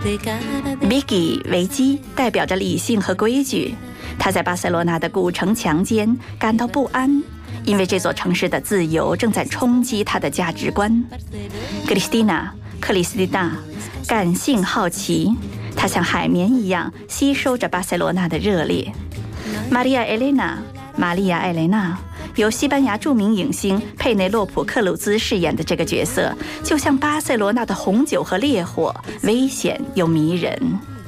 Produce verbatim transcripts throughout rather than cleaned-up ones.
Vicky 维基代表着理性和规矩，他在巴塞罗那的古城墙间感到不安，因为这座城市的自由正在冲击他的价值观。Cristina 克里斯蒂娜感性好奇，她像海绵一样吸收着巴塞罗那的热烈。Maria Elena 玛利亚·艾蕾娜由西班牙著名影星佩内洛普·克鲁兹饰演的这个角色，就像巴塞罗那的红酒和烈火，危险又迷人。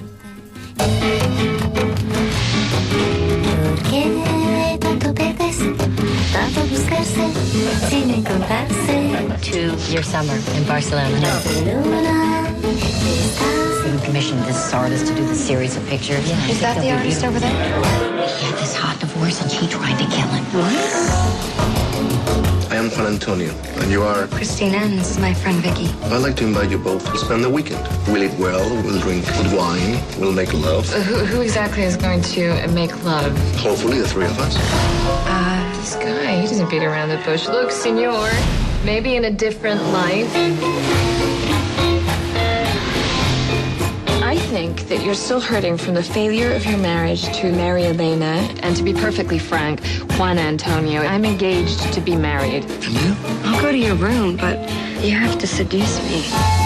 To your summer in Barcelona. We commissioned this artist to do the series of pictures. Yeah, is that the artist over there? He had this hot divorce and she tried to kill him. I am Juan Antonio, and you are? Christina, and this is my friend Vicky. I'd like to invite you both to spend the weekend. We'll eat well, we'll drink good wine, we'll make love. Uh, who, who exactly is going to make love? Hopefully the three of us. Uh, this guy, he doesn't beat around the bush. Look, senor, maybe in a different life. I think that you're still hurting from the failure of your marriage to marry Elena. And to be perfectly frank, Juan Antonio, I'm engaged to be married. And you? I'll go to your room, but you have to seduce me.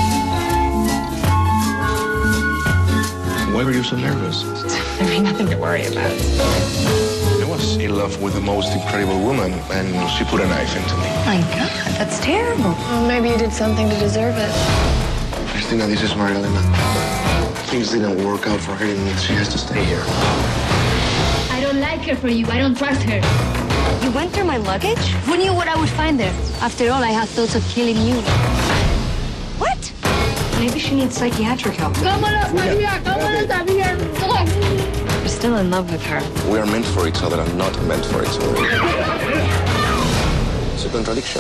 Why were you so nervous? There ain't nothing to worry about. I was in love with the most incredible woman, and she put a knife into me. My God, that's terrible. Well, maybe you did something to deserve it. Christina, this is Maria Elena. Things didn't work out for her, and she has to stay here. I don't like her for you. I don't trust her. You went through my luggage? Who knew what I would find there? After all, I had thoughts of killing you. What? Maybe she needs psychiatric help. Vámonos, Maria. Vámonos, Maria. You're still in love with her. We are meant for each other and not meant for each other. It's a contradiction.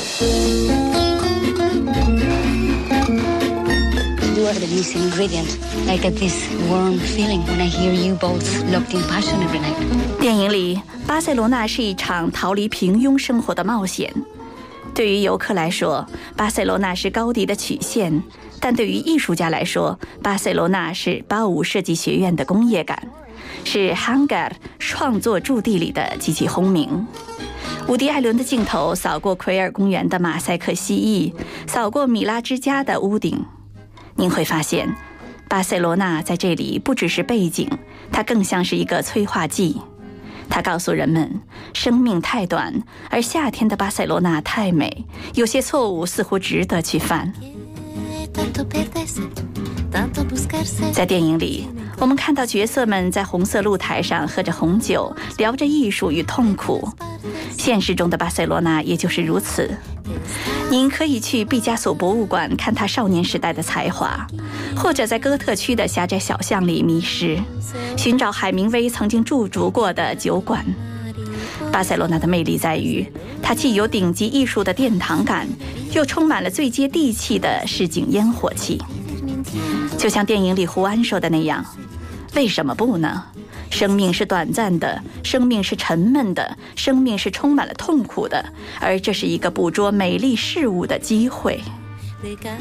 You are the missing ingredient. I get this warm feeling when I hear you both locked in passion every night. 电影里，巴塞罗那是一场逃离平庸生活的冒险。对于游客来说，巴塞罗那是高迪的曲线，但对于艺术家来说，巴塞罗那是巴武设计学院的工业感，是 Hangar 创作驻地里的极其轰鸣。伍迪·艾伦的镜头扫过奎尔公园的马赛克蜥蜴，扫过米拉之家的屋顶。您会发现，巴塞罗那在这里不只是背景，它更像是一个催化剂。它告诉人们，生命太短，而夏天的巴塞罗那太美，有些错误似乎值得去犯。在电影里，我们看到角色们在红色露台上喝着红酒，聊着艺术与痛苦。现实中的巴塞罗那也就是如此。您可以去毕加索博物馆看他少年时代的才华，或者在哥特区的狭窄小巷里迷失，寻找海明威曾经驻足过的酒馆。巴塞罗那的魅力在于，它既有顶级艺术的殿堂感，又充满了最接地气的市井烟火气。就像电影里胡安说的那样，为什么不呢？生命是短暂的，生命是沉闷的，生命是充满了痛苦的，而这是一个捕捉美丽事物的机会。